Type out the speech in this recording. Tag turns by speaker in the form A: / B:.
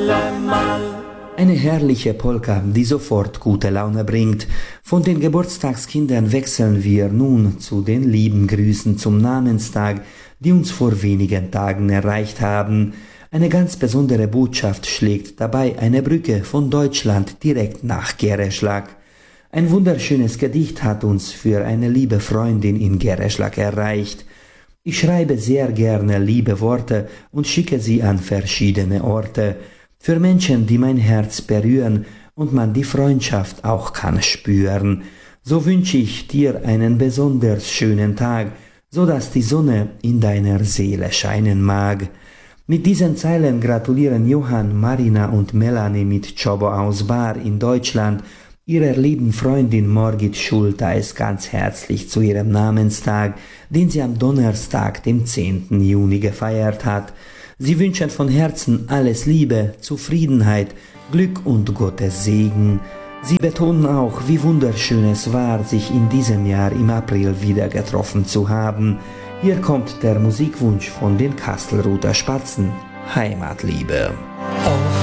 A: allemal.
B: Eine herrliche Polka, die sofort gute Laune bringt. Von den Geburtstagskindern wechseln wir nun zu den lieben Grüßen zum Namenstag, die uns vor wenigen Tagen erreicht haben. Eine ganz besondere Botschaft schlägt dabei eine Brücke von Deutschland direkt nach Gereschlag. Ein wunderschönes Gedicht hat uns für eine liebe Freundin in Gereschlag erreicht. Ich schreibe sehr gerne liebe Worte und schicke sie an verschiedene Orte. Für Menschen, die mein Herz berühren und man die Freundschaft auch kann spüren. So wünsche ich dir einen besonders schönen Tag, so dass die Sonne in deiner Seele scheinen mag. Mit diesen Zeilen gratulieren Johann, Marina und Melanie mit Czobo aus Bar in Deutschland ihrer lieben Freundin Margit Schulteis ganz herzlich zu ihrem Namenstag, den sie am Donnerstag, dem 10. Juni gefeiert hat. Sie wünschen von Herzen alles Liebe, Zufriedenheit, Glück und Gottes Segen. Sie betonen auch, wie wunderschön es war, sich in diesem Jahr im April wieder getroffen zu haben. Hier kommt der Musikwunsch von den Kastelruther Spatzen, Heimatliebe.
A: Oh,